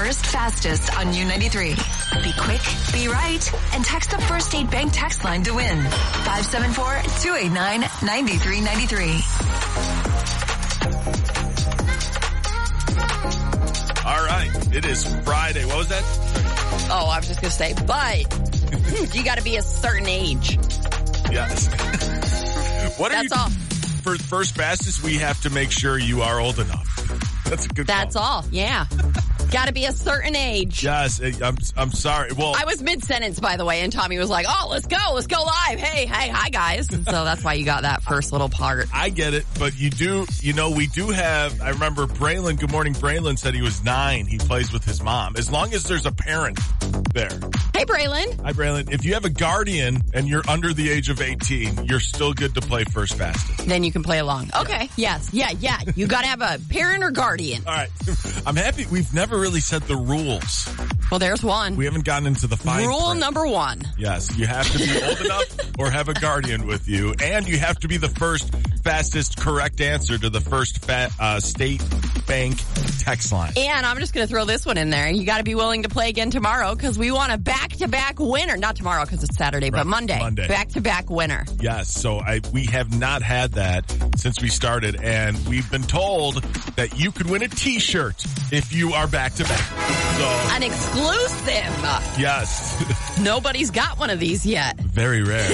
first fastest on U93. Be quick, be right, and text the First State Bank text line to win. 574-289-9393. All right. It is Friday. What was that? Oh, I was just going to say, but you got to be a certain age. Yes. That's all. For first fastest, we have to make sure you are old enough. That's a good That's call. all. Yeah. Got to be a certain age. Yes. I'm sorry. Well, I was mid-sentence, by the way, and Tommy was like, oh, let's go live. Hey, hi, guys. And so that's why you got that first little part. I get it, but we do have, I remember Braylon, good morning, Braylon said he was 9. He plays with his mom. As long as there's a parent there. Hey, Braylon. Hi, Braylon. If you have a guardian and you're under the age of 18, you're still good to play first fastest. Then you can play along. Okay. Yes. Yeah. You got to have a parent or guardian. All right. I'm happy. We've never really said the rules. Well, there's one. We haven't gotten into the fine Rule print. number 1. Yes, you have to be old enough or have a guardian with you, and you have to be the first fastest correct answer to the first State Bank text line. And I'm just going to throw this one in there. You got to be willing to play again tomorrow because we want a back-to-back winner. Not tomorrow because it's Saturday, but Monday. Back-to-back winner. Yes, so we have not had that since we started, and we've been told that you could win a T-shirt if you are back-to-back. So, an exclusive. Yes. Nobody's got one of these yet. Very rare.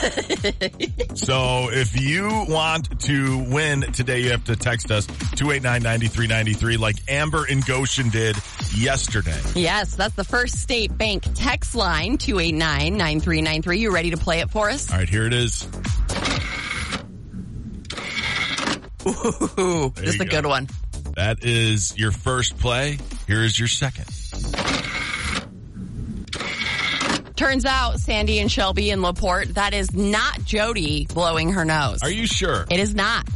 So if you want to win today, you have to text us 289-9393 like Amber in Goshen did yesterday. Yes, that's the First State Bank text line, 289-9393. You ready to play it for us? All right, here it is. Ooh, this is a good one. That is your first play. Here is your second. Turns out, Sandy and Shelby in LaPorte, that is not Jody blowing her nose. Are you sure? It is not.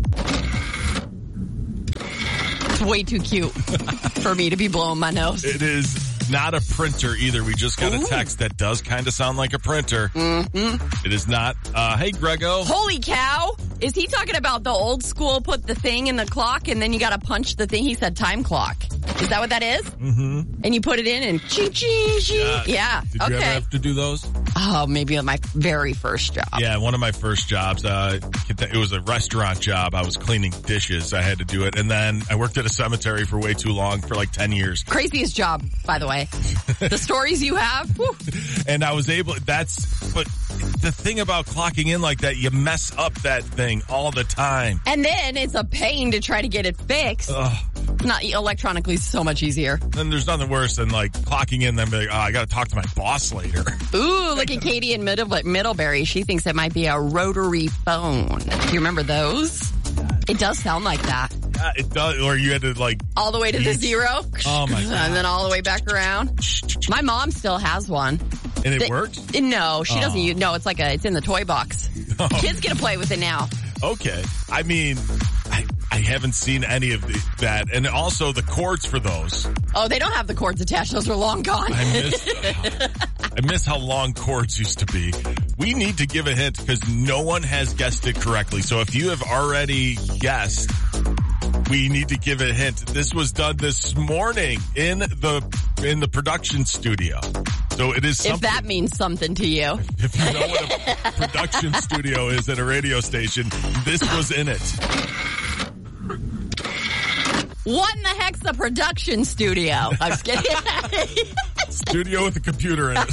It's way too cute for me to be blowing my nose. It is not a printer either. We just got a text that does kind of sound like a printer. Mm-hmm. It is not. Hey, Grego. Holy cow. Is he talking about the old school, put the thing in the clock and then you got to punch the thing? He said time clock. Is that what that is? Mm-hmm. And you put it in and ching, ching, ching. Yeah. Did you ever have to do those? Oh, maybe my very first job. Yeah, one of my first jobs. It was a restaurant job. I was cleaning dishes. I had to do it. And then I worked at a cemetery for way too long, for like 10 years. Craziest job, by the way. The stories you have. Whew. And I was able, but the thing about clocking in like that, you mess up that thing all the time. And then it's a pain to try to get it fixed. Not electronically, so much easier. And there's nothing worse than like clocking in and then being like, I got to talk to my boss later. Ooh, look at Katie in Middlebury. She thinks it might be a rotary phone. Do you remember those? It does sound like that. Yeah, it does. Or you had to like... all the way to the 0? Oh my God. And then all the way back around. My mom still has one. And it worked? No, she doesn't use... No, it's it's in the toy box. Oh. Kids get to play with it now. Okay. I mean... I haven't seen any of that. And also the cords for those. Oh, they don't have the cords attached. Those are long gone. I miss how long cords used to be. We need to give a hint because no one has guessed it correctly. So if you have already guessed, we need to give a hint. This was done this morning in the production studio. So it is something. If that means something to you. If you know what a production studio is at a radio station, this was in it. What in the heck's a production studio? I'm just kidding. Studio with a computer in it.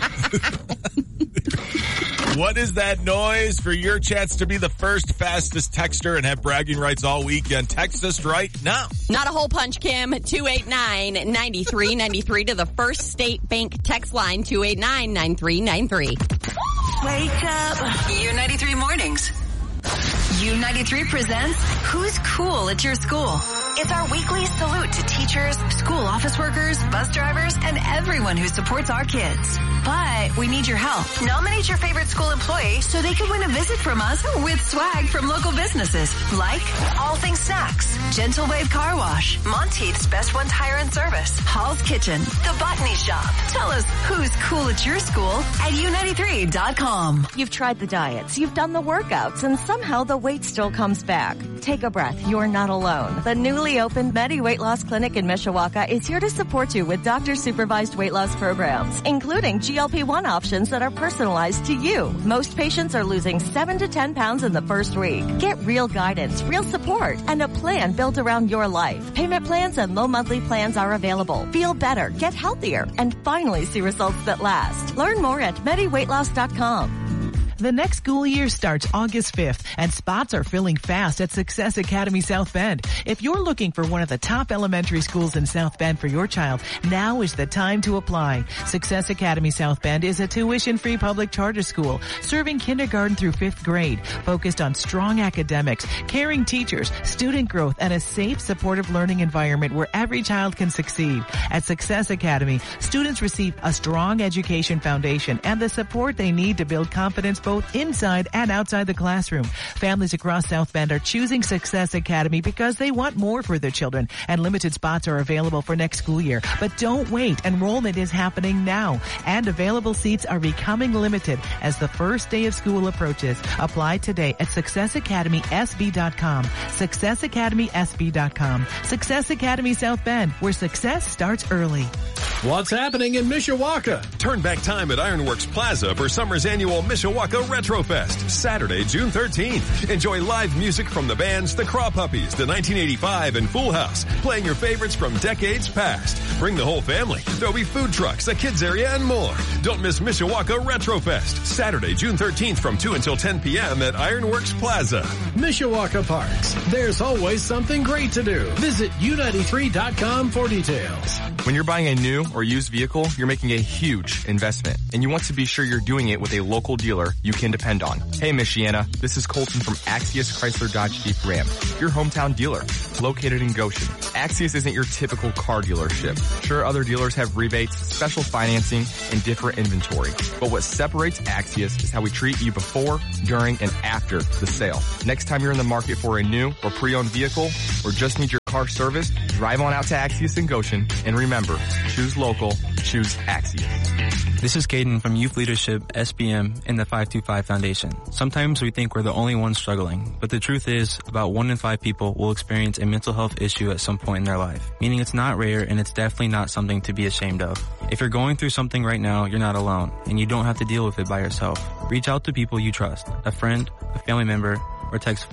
What is that noise? For your chance to be the first fastest texter and have bragging rights all weekend, text us right now. Not a hole punch, Kim. 289-9393 to the First State Bank text line, 289-9393. Wake up. U93 Mornings. U93 presents Who's Cool at Your School? It's our weekly salute to teachers, school office workers, bus drivers, and everyone who supports our kids. But we need your help. Nominate your favorite school employee so they can win a visit from us with swag from local businesses like All Things Snacks, Gentle Wave Car Wash, Monteith's Best One Tire and Service, Hall's Kitchen, The Botany Shop. Tell us who's cool at your school at U93.com. You've tried the diets, you've done the workouts, and somehow the weight still comes back. Take a breath. You're not alone. The new newly opened Medi Weight Loss Clinic in Mishawaka is here to support you with doctor-supervised weight loss programs, including GLP-1 options that are personalized to you. Most patients are losing 7 to 10 pounds in the first week. Get real guidance, real support, and a plan built around your life. Payment plans and low monthly plans are available. Feel better, get healthier, and finally see results that last. Learn more at MediWeightLoss.com. The next school year starts August 5th, and spots are filling fast at Success Academy South Bend. If you're looking for one of the top elementary schools in South Bend for your child, now is the time to apply. Success Academy South Bend is a tuition-free public charter school serving kindergarten through 5th grade, focused on strong academics, caring teachers, student growth, and a safe, supportive learning environment where every child can succeed. At Success Academy, students receive a strong education foundation and the support they need to build confidence both inside and outside the classroom. Families across South Bend are choosing Success Academy because they want more for their children, and limited spots are available for next school year. But don't wait. Enrollment is happening now, and available seats are becoming limited as the first day of school approaches. Apply today at SuccessAcademySB.com. SuccessAcademySB.com. Success Academy South Bend, where success starts early. What's happening in Mishawaka? Turn back time at Ironworks Plaza for summer's annual Mishawaka Retrofest, Saturday, June 13th. Enjoy live music from the bands The Craw Puppies, The 1985, and Full House, playing your favorites from decades past. Bring the whole family. There'll be food trucks, a kids area, and more. Don't miss Mishawaka Retrofest, Saturday, June 13th from 2 until 10 p.m. at Ironworks Plaza. Mishawaka Parks. There's always something great to do. Visit U93.com for details. When you're buying a new or used vehicle, you're making a huge investment, and you want to be sure you're doing it with a local dealer you can depend on. Hey, Michiana, this is Colton from Axios Chrysler Dodge Jeep Ram, your hometown dealer, located in Goshen. Axios isn't your typical car dealership. Sure, other dealers have rebates, special financing, and different inventory, but what separates Axios is how we treat you before, during, and after the sale. Next time you're in the market for a new or pre-owned vehicle, or just need your car serviced, drive on out to Axios in Goshen, and remember, choose local, choose Axios. This is Caden from Youth Leadership, SBM, and the 525 Foundation. Sometimes we think we're the only ones struggling, but the truth is about 1 in 5 people will experience a mental health issue at some point in their life, meaning it's not rare and it's definitely not something to be ashamed of. If you're going through something right now, you're not alone, and you don't have to deal with it by yourself. Reach out to people you trust, a friend, a family member, or text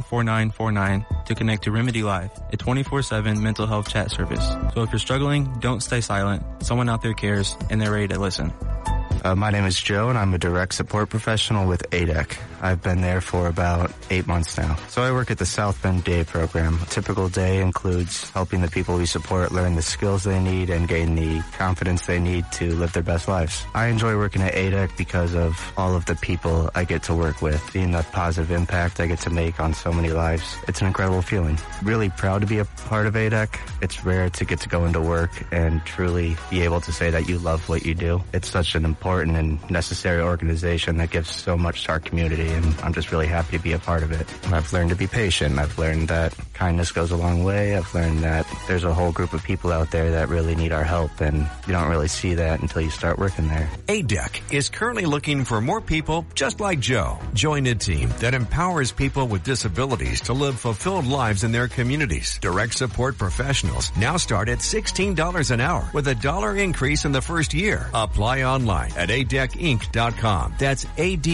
494949 to connect to Remedy Live, a 24/7 mental health chat service. So if you're struggling, don't stay silent. Someone out there cares, and they're ready to listen. My name is Joe, and I'm a direct support professional with ADEC. I've been there for about 8 months now. So I work at the South Bend Day program. A typical day includes helping the people we support learn the skills they need and gain the confidence they need to live their best lives. I enjoy working at ADEC because of all of the people I get to work with, seeing the positive impact I get to make on so many lives. It's an incredible feeling. Really proud to be a part of ADEC. It's rare to get to go into work and truly be able to say that you love what you do. It's such an important and necessary organization that gives so much to our community, and I'm just really happy to be a part of it. I've learned to be patient. I've learned that kindness goes a long way. I've learned that there's a whole group of people out there that really need our help, and you don't really see that until you start working there. ADEC is currently looking for more people just like Joe. Join a team that empowers people with disabilities to live fulfilled lives in their communities. Direct support professionals now start at $16 an hour with a $1 increase in the first year. Apply online at adecinc.com. That's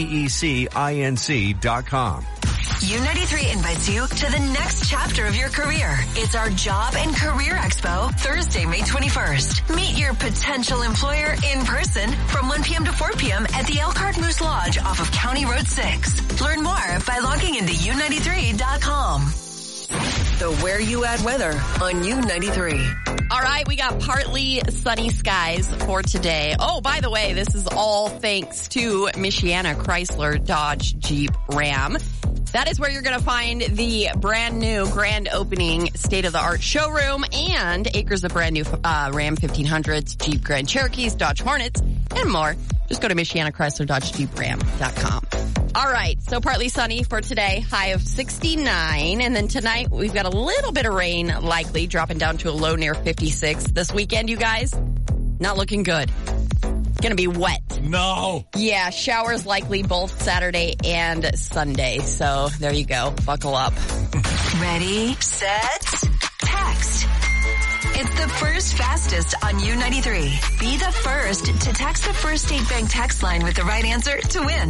ADECINC.com. U93 invites you to the next chapter of your career. It's our Job and Career Expo, Thursday, May 21st. Meet your potential employer in person from 1 p.m. to 4 p.m. at the Elkhart Moose Lodge off of County Road 6. Learn more by logging into U93.com. The Where You At weather on U93. All right, we got partly sunny skies for today. Oh, by the way, this is all thanks to Michiana Chrysler Dodge Jeep Ram. That is where you're going to find the brand new grand opening state-of-the-art showroom and acres of brand new Ram 1500s, Jeep Grand Cherokees, Dodge Hornets, and more. Just go to MichianaChrysler.com. All right, so partly sunny for today, high of 69. And then tonight, we've got a little bit of rain likely, dropping down to a low near 56. This weekend, you guys, not looking good. It's going to be wet. No. Yeah, showers likely both Saturday and Sunday. So there you go. Buckle up. Ready, set, next. It's the first fastest on U93. Be the first to text the First State Bank text line with the right answer to win.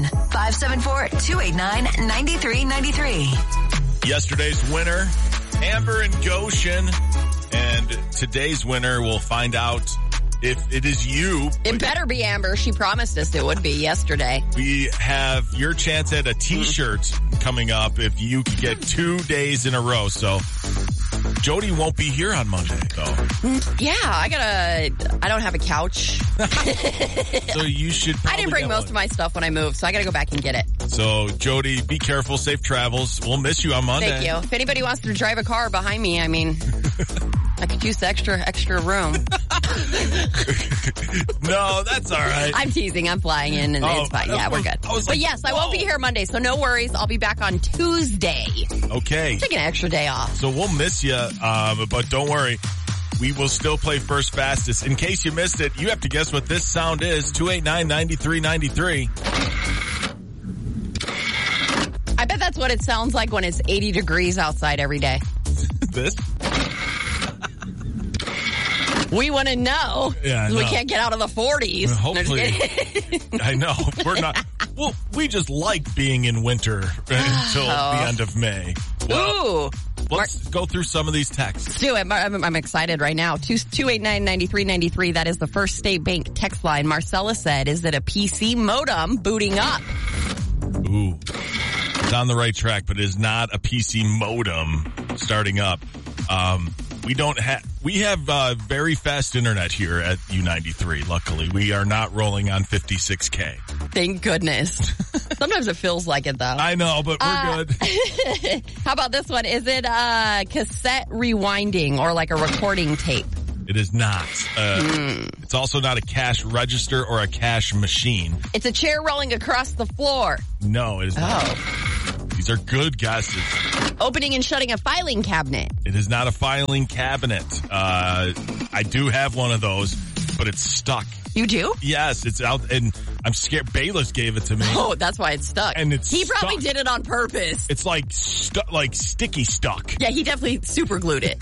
574-289-9393. Yesterday's winner, Amber and Goshen. And today's winner, will find out if it is you. It better be Amber. She promised us it would be yesterday. We have your chance at a t-shirt coming up if you can get 2 days in a row. So Jody won't be here on Monday, though. Yeah, I don't have a couch. So you should probably I didn't bring most of my stuff when I moved, so I got to go back and get it. So, Jody, be careful. Safe travels. We'll miss you on Monday. Thank you. If anybody wants to drive a car behind me, I mean, I could use the extra room. No, that's all right. I'm teasing. I'm flying in, and it's fine. Yeah, we're good. But yes, I won't be here Monday, so no worries. I'll be back on Tuesday. Okay. Take an extra day off. So we'll miss you, but don't worry. We will still play First Fastest. In case you missed it, you have to guess what this sound is. 289-9393. I bet that's what it sounds like when it's 80 degrees outside every day. This? We want to know. Yeah, we can't get out of the 40s. Hopefully. I know. We're not. Well, we just like being in winter until the end of May. Well, Ooh. Let's go through some of these texts. Let's do it. I'm excited right now. 289-9393. That is the First State Bank text line. Marcella said, is it a PC modem booting up? Ooh. It's on the right track, but it is not a PC modem starting up. We have very fast internet here at U93. Luckily, we are not rolling on 56K. Thank goodness. Sometimes it feels like it, though. I know, but we're good. How about this one? Is it cassette rewinding or like a recording tape? It is not. It's also not a cash register or a cash machine. It's a chair rolling across the floor. No, it is not. These are good guesses. Opening and shutting a filing cabinet. It is not a filing cabinet. I do have one of those, but it's stuck. You do? Yes, it's out, and I'm scared. Bayless gave it to me. Oh, that's why it's stuck. And he probably did it on purpose. It's like sticky stuck. Yeah, he definitely super glued it.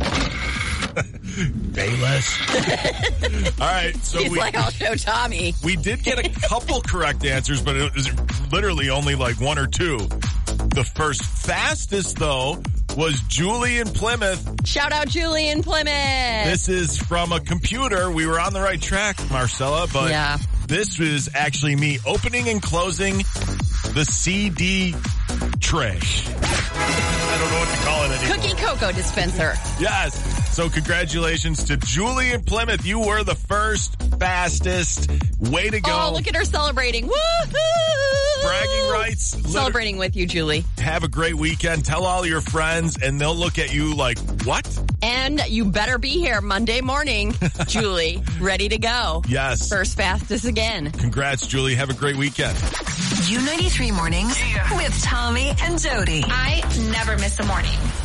Bayless. All right, so he's like, I'll show Tommy. We did get a couple correct answers, but it was literally only like one or two. The first fastest, though, was Julie in Plymouth. Shout out Julie in Plymouth. This is from a computer. We were on the right track, Marcella, but this was actually me opening and closing the CD tray. I don't know what to call it anymore. Cookie cocoa dispenser. Yes. So congratulations to Julie in Plymouth. You were the first fastest. Way to go. Oh, look at her celebrating. Woohoo! Bragging rights. Celebrating with you, Julie. Have a great weekend. Tell all your friends, and they'll look at you like, what? And you better be here Monday morning, Julie. Ready to go. Yes. First fastest again. Congrats, Julie. Have a great weekend. U93 Mornings with Tommy and Jody. I never miss a morning.